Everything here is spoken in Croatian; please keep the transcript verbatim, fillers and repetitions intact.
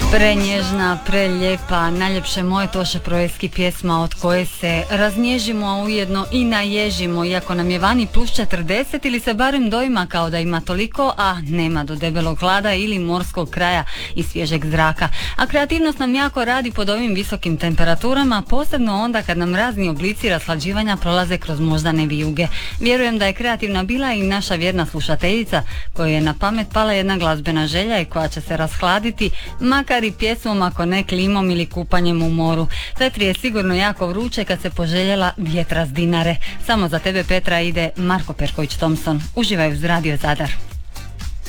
Prenježna, preljepa, najljepše moje Toše Proeski pjesma od koje se raznježimo, a ujedno i naježimo, iako nam je vani plus četrdeset ili se barem dojma kao da ima toliko, a nema do debelog hlada ili morskog kraja i svježeg zraka. A kreativnost nam jako radi pod ovim visokim temperaturama, posebno onda kad nam razni oblici raslađivanja prolaze kroz moždane vijuge. Vjerujem da je kreativna bila i naša vjerna slušateljica kojoj je na pamet pala jedna glazbena želja i koja će se rashladiti, makar i pjesmom, ako ne klimom ili kupanjem u moru. Petri je sigurno jako vruće kad se poželjela vjetra s Dinare. Samo za tebe, Petra, ide Marko Perković Thompson. Uživaj uz Radio Zadar.